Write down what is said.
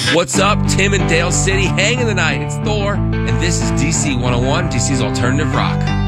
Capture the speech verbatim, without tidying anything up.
What's up, Tim and Dale City? Hanging the night. It's Thor, and this is D C one oh one, D C's Alternative Rock.